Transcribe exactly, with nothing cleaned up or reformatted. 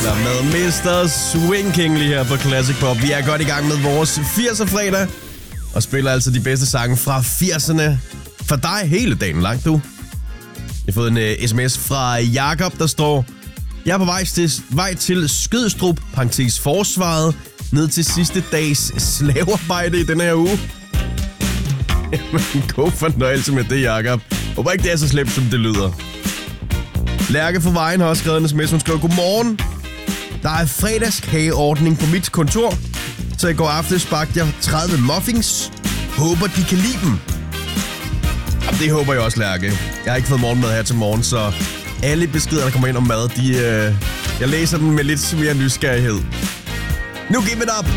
Eller med mister Swing King lige her på Classic Pop. Vi er godt i gang med vores firser-fredag. Og spiller altså de bedste sange fra firserne. For dig hele dagen langt, du. Jeg har fået en uh, sms fra Jakob, der står: jeg er på vej til, vej til Skødstrup, parentes forsvaret, ned til sidste dags slavearbejde i den her uge. Jamen, god fornøjelse med det, Jakob. Håber ikke, det er så slemt, som det lyder. Lærke fra Vejen har også skrevet en sms, hun skriver: godmorgen. Der er fredagskageordning på mit kontor, så i går aftes bagte jeg tredive muffins. Håber, de kan lide dem. Jamen, det håber jeg også, Lærke. Jeg har ikke fået morgenmad her til morgen, så alle beskeder, der kommer ind om mad, de, øh, jeg læser dem med lidt mere nysgerrighed. Nu giv it up!